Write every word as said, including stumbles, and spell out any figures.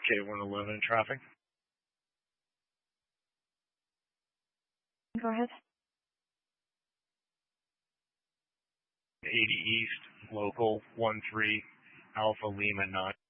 K one eleven traffic. Go ahead. eighty East, local one three, Alpha Lima nine.